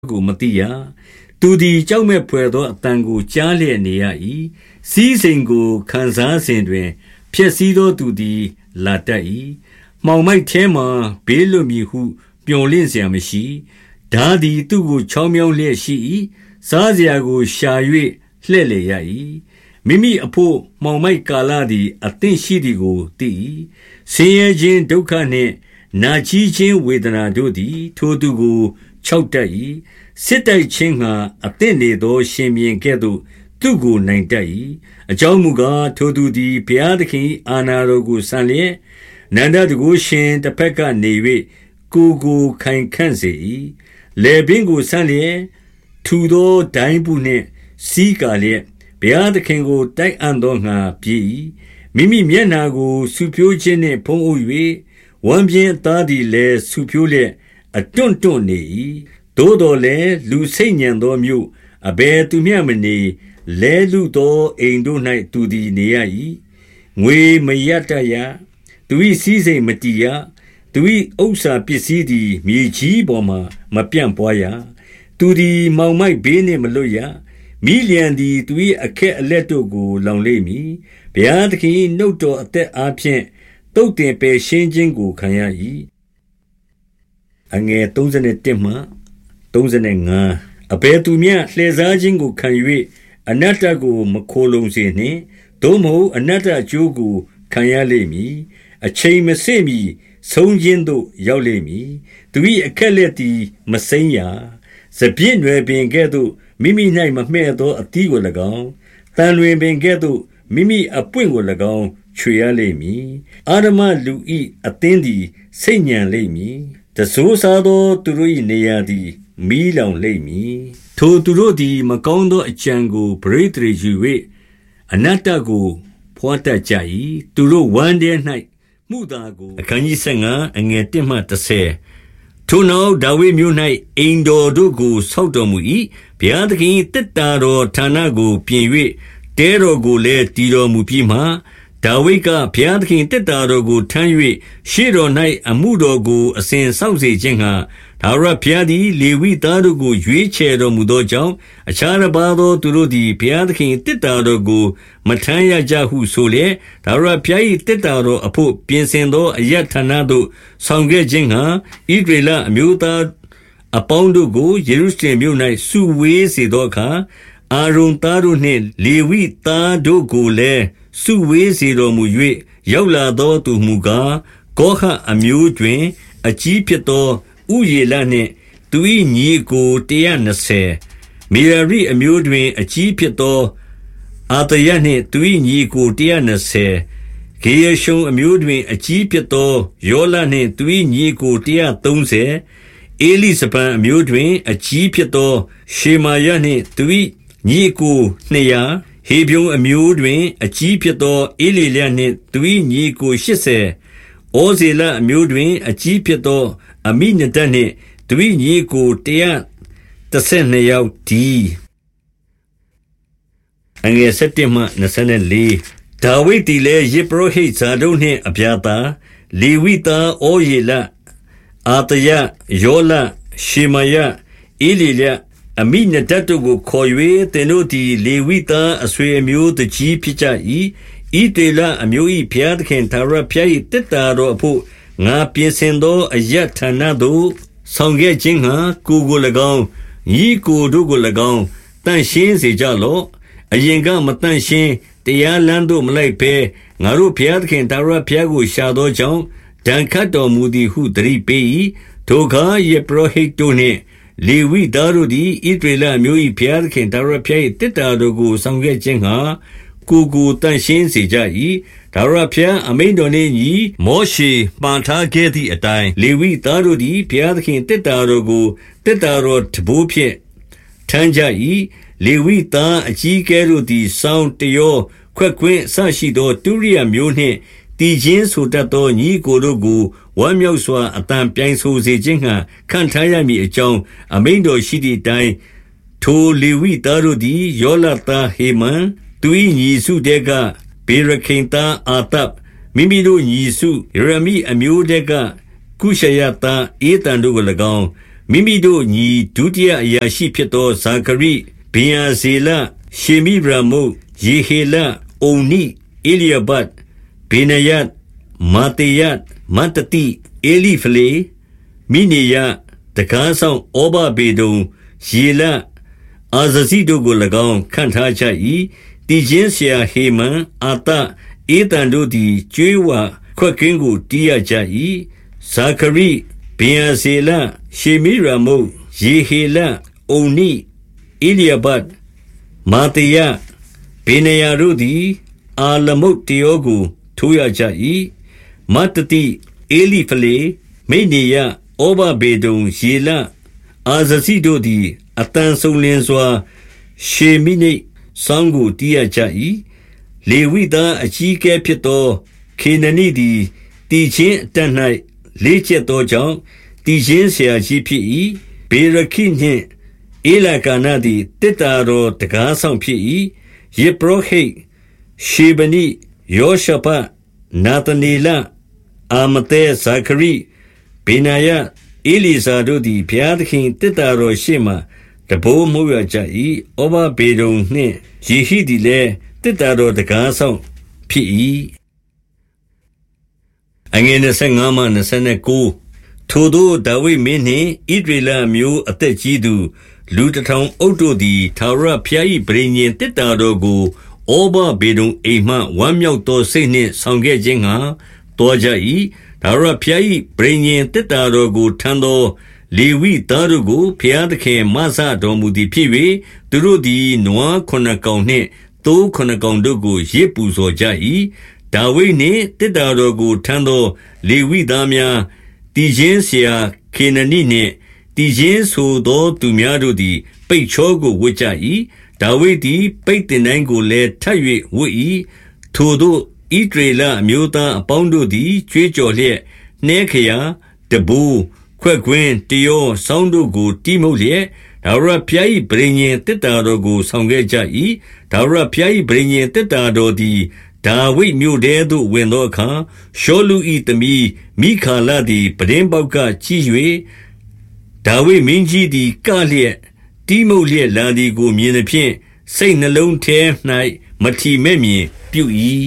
ကိုမသိရသူသည်ကြောက်မဲ့ဖွယ်သောအတန်ကိုကြားလျက်နေရ၏စီးစိမ်ကိုခံစားစဉ်တွင်ဖျက်ဆီးသောသူသည်လာတတ်၏မှောင်မိုက်ထဲမှဘေးလွတ်မည်ဟုပျော်လင့်เสียမရှိဓာသည်သူ့ကိုချောင်းမြောင်းလျက်ရှိ၏စားเสียကိုရှာ၍လှဲ့လေရ၏မိမိအဖို့မှောင်မိုက်ကာလသည်အသင့်ရှိသည်ကိုသိ၏ဆင်းရဲခြင်းဒုက္ခနှင့်နာချီးခြင်းဝေဒနာတို့သည်ထိုသူကိုခြောက်တတ်၏စစ်တိုက်ခြင်းငှာအသင့်နေသောရှင်မြင်းကဲ့သို့သူ့ကိုနိုင်တတ်၏အကြောင်းမူကားထိုသူသည်ဘုရားသခင်အာဏာတော်ကိုဆံလျက်နန္ဒတကုရှင်တစ်ဖက်ကနေ၍ကိုခိုင်ခန့်စေ၏လေပင်ကိုဆံလျက်ထူသောဒိုင်းပုနှင့်စီးကာလျက်ဘုရားသခင်ကိုတိုက်အံ့သောငှာပြေး၏မိမိမျက်နာကိုဆူဖြိုးခြင်းနှင့်ဖုံးအုပ်၍ဝမ်းပြင်းသားသည်လည်းဆူဖြိုးလျက်အတွန့်တွန့်နေ၏သို့တော်လည်းလူစိတ်ညံသောမြို့အဘယ်သူမျှမနေလဲလူသောအိမ်တို့၌သူသည်နေရ၏ငွေမရတတ်ရသူ၏စည်းစိမ်မတည်ရသူ၏ဥစ္စာပစ္စည်းသည်မြေကြီးပေါ်မှမပြန့်ပွားရသူသည်မောင်မိုက်ဘေးနှင့်မလွတ်ရမိလျံသည်သူ၏အခက်အလက်တို့ကိုလောင်လိမ့်မည်ဘုရားသခင်၏နှုတ်တော်အသက်အားဖြင့်တုတ်တင်ပယ်ရှင်းခြင်းကိုခံရ၏အငယ်31မှ35အဘယ်သူမျှလှည့်စားခြင်းကိုခံ၍အနတ္တကိုမခိုလုံစေနှင့်သို့မဟုတ်အနတ္တအကျိုးကိုခံရလိမ့်မည်အချိန်မစေ့မီဆုံးခြင်းသို့ရောက်လိမ့်မည်သူ၏အခက်လက်သည်မစိမ်းရာစပြည့်နွယ်ပင်ကဲ့သို့မိမိ၌မမှဲ့သောအသီးကို၎င်းတန်လွင်ပင်ကဲ့သို့မိမိအပွင့်ကို၎င်းချွေရလိမ့်မည်အာရမလူ၏အသင်းသည်စိတ်ညံလိမ့်မည်တဆိုးစားသောသူတို့၏နေရာသည်မီးလောင်လိမ့်မည်ထိုသူတို့သည်မကောင်းသောအကြံကိုပရိသေယူ၍အနတ္တကိုဖွာတတ်ကြ၏သူတို့ဝမ်းထဲ၌မှုသာကိုအခန်းကြီး15အငယ်1မှ30ထိုနောက်ဒါဝိဒ်မြို့၌အိမ်တော်တို့ကိုဆောက်တော်မူ၏ဘုရားသခင်တက်တာတော်ဌာနကိုပြင်၍တဲတော်ကိုလည်းတည်တော်မူပြီးမှဒါဝိဒ်ကဘုရားသခင်တက်တာတော်ကိုထမ်း၍ရှေ့တော်၌အမှုတော်ကိုအစဉ်ဆောက်စေခြင်းငှာထာဝရဘုရားသည်လေဝိသားတို့ကိုရွေးချယ်တော်မူသောကြောင့်အခြားတစ်ပါးသောသူတို့သည်ဘုရားသခင်တက်တာတော်ကိုမထမ်းရကြဟုဆိုလျက်ထာဝရဘုရား၏တက်တာတော်အဖို့ပြင်ဆင်သောအယဌာနသို့ဆောင်ခဲ့ခြင်းငှာဣသရေလအမျိုးသားအပေါင်းတို့ကိုယေရုရှလင်မြို့၌စုဝေးစေသောအခါအာရုန်သားတို့နှင့်လေဝိသားတို့ကိုလည်းစုဝေးစေတော်မူ၍ရောက်လာသောသူမူကားကောဟအမျိုးတွင်အကြီးဖြစ်သောဥယေလနှင့်သူ၏ညီကို120မေရာရိအမျိုးတွင်အကြီးဖြစ်သောအာတယနှင့်သူ၏ညီကို120ဂေယရှုံအမျိုးတွင်အကြီးဖြစ်သောယောလနှင့်သူ၏ညီကို130ဧလိစပန်အမျိုးတွင်အကြီးဖြစ်သောရှေမာယနှင့်သူ၏ညီကို200ဟေဗြုန်အမျိုးတွင်အကြီးဖြစ်သောဧလိလနှင့်သူ၏ညီကို80ဩဇေလအမျိုးတွင်အကြီးဖြစ်သောအမိနဒပ်နှင့်သူ၏ညီကို112ယောက်တည်းအငယ်7မှ24ဒါဝိဒ်သည်လည်းယေဘရဟိတ်ဇာဒုတ်နှင့်အဗျာသာလေဝိသားဩယေလအာတယယောလရှေမာယဧလိလအမိနဒပ်တို့ကိုခေါ်၍သင်တို့သည်လေဝိသားအဆွေအမျိုးတကြီးဖြစ်ကြ၏ဣသေလအမျိုး၏ဘုရားသခင်ထာဝရဘုရား၏တက်တာတော်အဖို့ငါပြင်ဆင်သောအယဌာနသို့ဆောင်ခဲ့ခြင်းငှာကို၎င်းညီကိုတို့ကို၎င်းတန့်ရှင်းစေကြလော့အရင်ကမတန့်ရှင်းတရားလမ်းသို့မလိုက်ဘဲငါတို့ဘုရားသခင်ထာဝရဘုရားကိုရှာသောကြောင့်ဒဏ်ခတ်တော်မူသည်ဟုသတိပေး၏ထိုအခါယေဘရဟိတ်တို့နှင့်လေဝိသားတို့သည်ဣသရေလအမျိုး၏ဘုရားသခင်ထာဝရဘုရား၏တက်တာတော်ကိုဆောင်ခဲ့ခြင်းငှာကိုတန့်ရှင်းစေကြ၏ထာဝရဘုရားအမိန့်တော်နှင့်ညီမောရှေပန်ထားခဲ့သည့်အတိုင်းလေဝိသားတို့သည်ဘုရားသခင်တက်တာတော်ကိုတက်တာတော်တဘိုးဖြင့်ထမ်းကြ၏လေဝိသားအကြီးအကဲတို့သည်စောင်းတယောခွက်ကွင်းအစရှိသောတုရိယာမျိုးနှင့်တည်ခြင်းဆိုတတ်သောညီကိုတို့ကိုဝမ်းမြောက်စွာအတန်ပြိုင်ဆိုစေခြင်းငှာခံထားရမည်အကြောင်းအမိန့်တော်ရှိသည့်အတိုင်းထိုလေဝိသားတို့သည်ယောလသားဟေမန်သူ၏ညီစုတဲကဘေရခိန်သားအာတပ်မိမိတို့ညီစုယေရမိအမျိုးတဲကကုရှယသားဧတန်တို့ကို၎င်းမိမိတို့ညီဒုတိယအရာရှိဖြစ်သောဇာခရိဗင်ယာဇေလရှေမိရမုတ်ယေဟေလအုန်နိအေလျဘတ်ဗေနယတ်မာတေယတ်မတတိအေလိဖလေမိနေယတကားဆောင်ဩဘဘေဒုံယေလအာဇဇိတို့ကို၎င်းခန့်ထားကြ၏တည်ခြင်းဆရာဟေမန်အာတဧတန်တို့သည်ကျွေးဝခွက်ကင်းကိုတီးရကြ၏ဇာခရိဗင်ယာဇေလရှေမိရမုတ်ယေဟေလအုန်နိအေလျဘတ်မာတေယဗေနယတို့သည်အာလမုတ်တယောကိုထိုးရကြ၏မတတိအေလိဖလေမိနေယဩဘဘေဒုံယေလအာဇဇိတို့သည်အတန်ဆုံးလင်းစွာရှေမိနိဆောင်းကိုတီးရကြ၏လေဝိသားအကြီးအကဲဖြစ်သောခေနနိသည်တည်ခြင်းအတတ်၌လေးကျက်သောကြောင့်တည်ခြင်းဆရာကြီးဖြစ်၏ဘေရခိနှင့်ဧလကာနသည်တစ်တာတော်တကားဆောင်ဖြစ်၏ယေပရောဟိတ်ရှေဗနိယောရှဖတ်နာသနေလအာမတဲဇာခရိဗေနာယဧလီဇာတို့သည်ဘုရားသခင်တစ်တာတော်ရှေ့မှတဘိုးမှုရကြ၏ဩဘဘေဒုံနှင့်ယေဟိသည်လည်းတစ်တာတော်တကားဆောင်ဖြစ်၏အငယ်25မှ29ထိုသို့ဒါဝိဒ်မင်းနှင့်ဣသရေလမျိုးအသက်ကြီးသူလူတစ်ထောင်အုပ်တို့သည်ထာဝရဘုရား၏ပဋိညာဉ်တစ်တာတော်ကိုဩဘဘေဒုံအိမ်မှဝမ်းမြောက်သောစိတ်နှင့်ဆောင်ခဲ့ခြင်းငှါတောကြ၏ထာဝရဘုရား၏ပဋိညာဉ်တစ်တာတော်ကိုထမ်းသောလေဝိသားတို့ကိုဘုရားသခင်မဆတော်မူသည်ဖြစ်၍သူတို့သည်နွား9ကောင်နှင့်သိုး9ကောင်တို့ကိုရစ်ပူဇော်ကြ၏ဒါဝိဒ်နှင့်တစ်တာတော်ကိုထမ်းသောလေဝိသားများတည်ခြင်းဆရာခေနနိနှင့်တည်ခြင်းဆိုသောသူများတို့သည်ပိတ်ချောကိုဝတ်ကြ၏ဒါဝိဒ်သည်ပိတ်တင်တိုင်းကိုလည်းထပ်၍ဝတ်၏ထိုသို့ဣသရေလအမျိုးသားအပေါင်းတို့သည်ကြွေးကြော်လျက်နှဲခရာတဘိုးခွက်ကွင်းတယောဆောင်းတို့ကိုတီးမှုတ်လျက်ထာဝရဘုရား၏ပဋိညာဉ်တစ်တာတော်ကိုဆောင်ခဲ့ကြ၏ထာဝရဘုရား၏ပဋိညာဉ်တစ်တာတော်သည်ဒါဝိဒ်မြို့ထဲသို့ဝင်သောအခါရှောလု၏သမီးမိခါလသည်ပြတင်းပေါက်ကကြည့်၍ဒါဝိဒ်မင်းကြီးသည်ကလျက်တီးမှုတ်လျက်လာသည်ကိုမြင်သဖြင့်စိတ်နှလုံးထဲ၌မထီမဲ့မြင်ပြု၏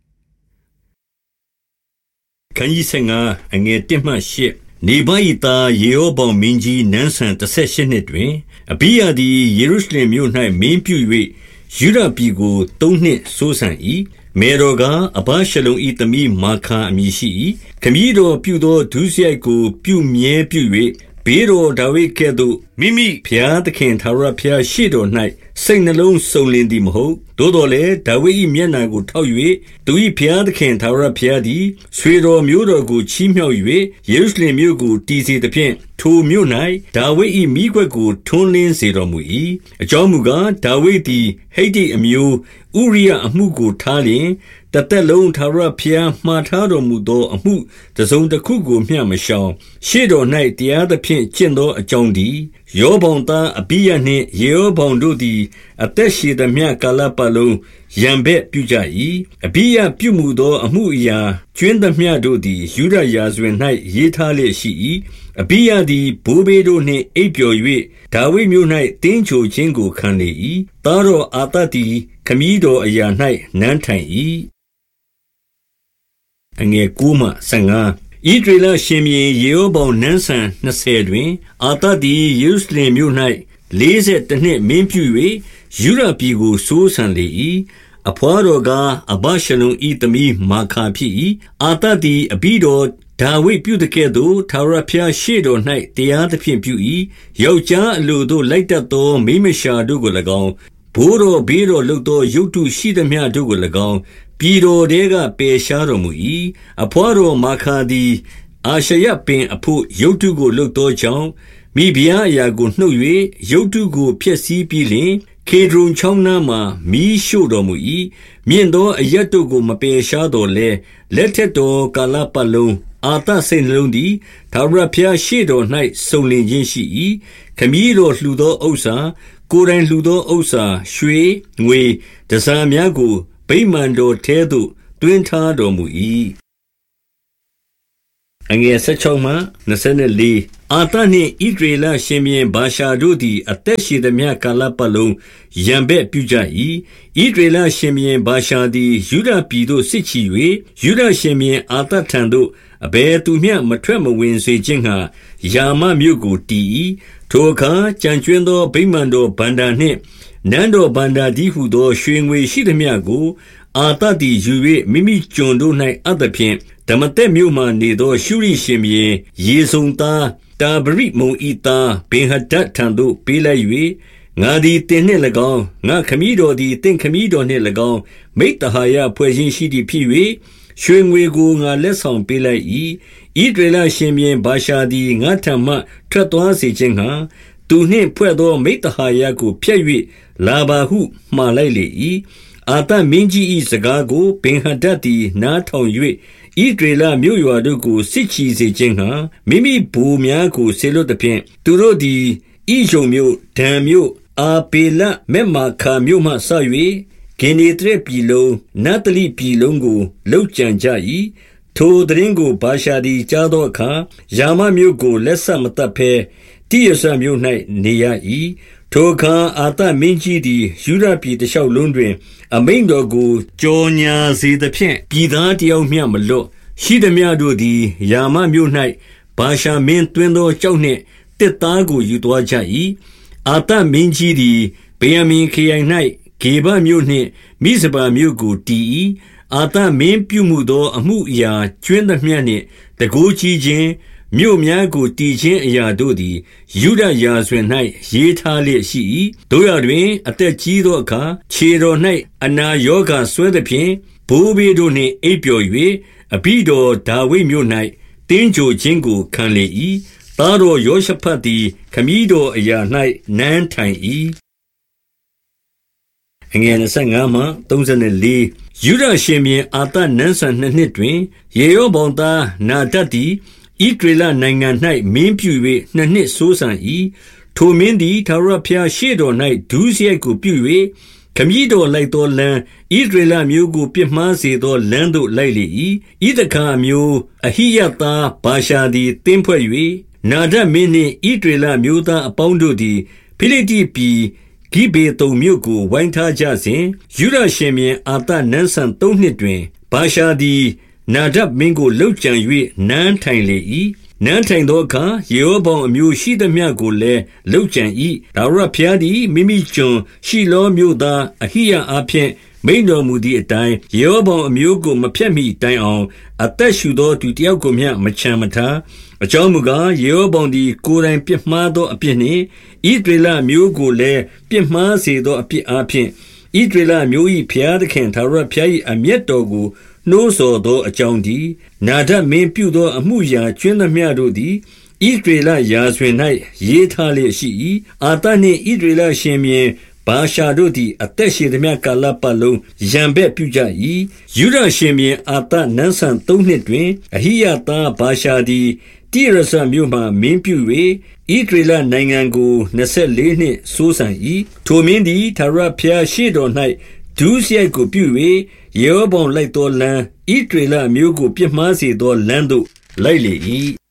ခန်းကြီး15အငယ်1မှ8နေဗတ်၏သားယေရောဗောင်မင်းကြီးနန်းစံ18နှစ်တွင်အဘိယသည်ယေရုရှလင်မြို့၌မင်းပြု၍ယူဒပြည်ကို3နှစ်စိုးစံ၏မေတော်ကအဘရှလုံ၏သမီးမာခါအမည်ရှိ၏ခမည်းတော်ပြုသောဒုစရိုက်ကိုပြုမြဲပြု၍ဘေးတော်ဒါဝိဒ်ကဲ့သို့မိမိဘုရားသခင်ထာဝရဘုရားရှေ့တော်၌စိတ်နှလုံးစုံလင်သည်မဟုတ်သို့တော်လည်းဒါဝိဒ်၏မျက်နှာကိုထောက်၍သူ၏ဘုရားသခင်ထာဝရဘုရားသည်ဆွေတော်မျိုးတော်ကိုချီးမြှောက်၍ယေရုရှလင်မြို့ကိုတည်စေသဖြင့်ထိုမြို့၌ဒါဝိဒ်၏မိခွက်ကိုထွန်းလင်းစေတော်မူ၏အကြောင်းမူကားဒါဝိဒ်သည်ဟိတ္တိအမျိုးဥရိယအမှုကိုထားလျင်တသက်လုံးထာဝရဘုရားမှားထားတော်မူသောအမှုတစုံတစ်ခုကိုမျှမရှောင်ရှေ့တော်၌တရားသဖြင့်ကျင့်သောအကြောင်းသည်ယောဗောင်သားအဘိယနှင့်ယေရောဗောင်တို့သည်အသက်ရှည်သမျှကာလပတ်လုံးရန်ဘက်ပြုကြ၏အဘိယပြုမူသောအမှုအရာကျွင်းသမျှတို့သည်ယူဒရာဇဝင်၌ရေးထားလျက်ရှိ၏အဘိယသည်ဘိုးဘေးတို့နှင့်အိပ်ပျော်၍ဒါဝိဒ်မြို့၌တင်းချိုခြင်းကိုခံလေ၏သားတော်အာသသည်ခမည်းတော်အရာ၌နန်းထိုင်၏အငယ်9မှ15ဣသရေလရှင်ဘုရင်ယေရောဗောင်နန်းစံ20တွင်အာသသည်ယေရုရှလင်မြို့၌42နှစ်မင်းပြု၍ယူဒပြည်ကိုစိုးစံလေ၏အဖွားတော်ကအဘရှလုံ၏သမီးမာခါဖြစ်၏အာသသည်အဘိတော်ဒါဝိဒ်ပြုသကဲ့သို့ထာဝရဘုရားရှေ့တော်၌တရားသဖြင့်ပြု၏ယောက်ျားအလိုသို့လိုက်တတ်သောမိမရှာတို့ကို၎င်းဘိုးတော်ဘေးတော်လုပ်သောရုပ်တုရှိသမျှတို့ကို၎င်းပြည်တော်ထဲကပယ်ရှားတော်မူ၏အဖွားတော်မာခါသည်အာရှရပင်အဖို့ရုပ်တုကိုလုပ်သောကြောင့်မိဖုရားအရာကိုနှုတ်၍ရုပ်တုကိုဖျက်ဆီးပြီးလျှင်ခေဒြုန်ချောင်းနားမှမီးရှို့တော်မူ၏မြင့်သောအရပ်တို့ကိုမပယ်ရှားတော်လဲလက်ထက်တော်ကာလပတ်လုံးအာသစိတ်နှလုံးသည်ထာဝရဘုရားရှေ့တော်၌စုံလင်ခြင်းရှိ၏ခမည်းတော်လှူသောဥစ္စာကိုယ်တိုင်လှူသောဥစ္စာရွှေငွေတန်ဆာများကိုဗိမာန်တော်ထဲသို့တွင်ထားတော်မူ၏အငယ်16မှ24 အာသနှင့်ဣသရေလရှင်ဘုရင်ဗာရှာတို့သည်အသက်ရှည်သမျှကာလပတ်လုံးရန်ဘက်ပြုကြ၏ဣသရေလရှင်ဘုရင်ဗာရှာသည်ယုဒပြည်သို့စစ်ချီ၍ယုဒရှင်ဘုရင်အာသထံသို့အဘယ်သူမျှမထွက်မဝင်စေခြင်းငှါယာမမြို့ကိုတည်၏ထိုအခါကြံကျွင်းသောဗိမာန်တော်ဘန္တာနှင့်နန်းတော်ဘန္တာတည်းဟုသောရွှေငွေရှိသမျှကိုအာသသည်ယူ၍မိမိကျွန်တို့၌အပ်သဖြင့်ဒမသက်မြို့မှနေသောရှုရိရှင်ဘုရင်ယေဇုန်သားတာဗရိမုန်ဤသားဗင်ဟဒဒ်ထံသို့ပေးလိုက်၍ငါသည်တင်နှင့်၎င်းငါခမည်းတော်သည်တင့်ခမည်းတော်နှင့်၎င်းမိတ္တဟာယဖွဲ့ခြင်းရှိသည်ဖြစ်၍ရွှေငွေကိုငါလက်ဆောင်ပေးလိုက်၏ဣသရေလရှင်ဘုရင်ဗာရှာသည်ငါထံမှထွက်သွားစေခြင်းငှါသူနှင့်ဖွဲ့သောမိတ္တဟာယကိုဖျက်၍လာပါဟုမှားလိုက်လေ၏အာသမင်းကြီး၏စကားကိုဗင်ဟဒဒ်သည်နားထောင်၍ဣသရေလမြို့ရွာတို့ကိုစစ်ချီစေခြင်းငှါမိမိဗိုလ်များကိုဆေလွတ်သဖြင့်သူတို့သည်ဣယုန်မြို့ဒန်မြို့အာပေလမေမာခါမြို့မှဆ၍ဂင်နေတရက်ပြည်လုံးနတ်တလိပြည်လုံးကိုလှုပ်ကြံကြ၏ထိုသတင်းကိုဗာရှာသည်ကြားသောအခါယာမမြို့ကိုလက်ဆက်မတတ်ဘဲတိရဇမြို့၌နေရ၏ထိုအခါအာသမင်းကြီးသည်ယူဒပြည်တလျှောက်လုံးတွင်အမိန့်တော်ကိုကြော်ညာစေသဖြင့်ပြည်သားတယောက်မျှမလွတ်ရှိသမျှတို့သည်ယာမမြို့၌ဗာရှာမင်းတွင်သောကြောက်နှင့်တစ်သားကိုယူသွားကြ၏အာသမင်းကြီးသည်ဗေယမင်ခရိုင်၌ဂေဘမြို့နှင့်မိဇပါမြို့ကိုတည်၏အာသမင်းပြုမှုသောအမှုအရာကျွင်းသမျှနှင့်တန်ခိုးကြီးခြင်းမြို့များကိုတည်ခြင်းအရာတို့သည်ယုဒရာဇဝင်၌ရေးထားလျက်ရှိ၏တို့ရတွင်အသက်ကြီးသောအခါခြေတော်၌အနာရောဂါဆွဲသဖြင့်ဘိုးဘေးတို့နှင့်အိပ်ပျော်၍အဘိတော်ဒါဝိဒ်မြို့၌တင်းကြိုခြင်းကိုခံလေ၏သားတော်ယောရှဖတ်သည်ခမည်းတော်အရာ၌နန်းထိုင်၏ငယ်25မှ34ယုဒရှင်ဘုရင်အာသနန်းဆန်နှစ်တွင်ယေရောဗောင်သားနာဒတ်သည်ဣသရေလနိုင်ငံ၌မင်းပြု၍နှစ်စိုးစံ၏ထိုမင်းသည်ထာဝရဘုရားရှေ့တော်၌ဒုစရိုက်ကိုပြု၍ခမည်းတော်လိုက်သောလမ်းဣသရေလမျိုးကိုပြစ်မှားစေသောလမ်းသို့လိုက်လေ၏ဣသခါမျိုးအဟိယသားဗာရှာသည်တင်းဖွဲ့၍နာဒတ်မင်းနှင့်ဣသရေလမျိုးသားအပေါင်းတို့သည်ဖိလိတ္တိပြည်ဂိဘေသုန်မြို့ကိုဝိုင်းထားကြစဉ်ယုဒရှင်ဘုရင်အာသနန်းဆန်3နှစ်တွင်ဗာရှာသည်နာဒတ်မင်းကိုလှုပ်ကြံ၍နန်းထိုင်လေ၏နန်းထိုင်သောအခါယေရောဗောင်အမျိုးရှိသမျှကိုလည်းလှုပ်ကြံ၏ဒါဝရဘုရားသည်မိမိကျွန်ရှိလောမြို့သားအဟိယအားဖြင့်မိန်တော်မူသည့်အတိုင်းယေရောဗောင်အမျိုးကိုမဖျက်မိတိုင်အောင်အသက်ရှူသောသူတယောက်ကိုမျှမချမ်းမထားအကြောင်းမူကားယေရောဗောင်သည်ကိုယ်တိုင်ပြစ်မှားသောအပြစ်နှင့်ဣသရေလမျိုးကိုလည်းပြစ်မှားစေသောအပြစ်အားဖြင့်ဣသရေလမျိုး၏ဘုရားသခင်ထာဝရဘုရား၏အမျက်တော်ကိုနှိုးဆော်သောအကြောင်းတည်းနာဒတ်မင်းပြုသောအမှုရာကျွင်းသမျှတို့သည်ဣသရေလရာဇဝင်၌ရေးထားလျက်ရှိ၏အာသနှင့်ဣသရေလရှင်ဘုရင်ဗာရှာတို့သည်အသက်ရှည်သမျှကာလပတ်လုံးရန်ဘက်ပြုကြ၏ယုဒရှင်ဘုရင်အာသနန်းဆန်3နှစ်တွင်အဟိယသားဗာရှာသည်တိရဇမြို့မှမင်းပြု၍ဣသရေလနိုင်ငံကို24နှစ်စိုးစံ၏ထိုမင်းသည်ထာဝရဘုရားရှေ့တော်၌ဒုစရိုက်ကိုပြု၍ယေရောဗောင်လိုက်သောလမ်းဣသရေလမျိုးကိုပြစ်မှားစေသောလမ်းသို့လိုက်လေ၏